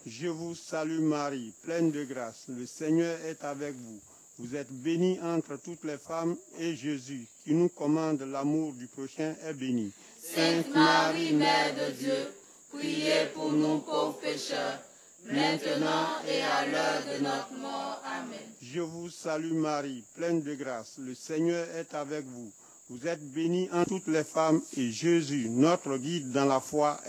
Je vous salue Marie, pleine de grâce, le Seigneur est avec vous. Vous êtes bénie entre toutes les femmes, et Jésus, qui nous commande l'amour du prochain, est béni. Sainte Marie, Mère de Dieu, priez pour nous pauvres pécheurs, maintenant et à l'heure de notre mort. Amen. Je vous salue Marie, pleine de grâce, le Seigneur est avec vous. Vous êtes bénie entre toutes les femmes, et Jésus, notre guide dans la foi,